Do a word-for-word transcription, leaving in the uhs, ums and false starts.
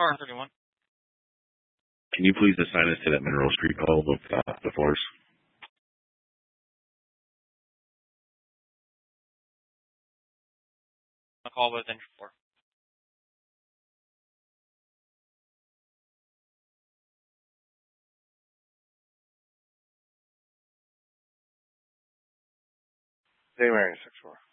car thirty-one. Can you please assign us to that Monroe Street call with uh, the force? A call with entry four. Day Mary six four.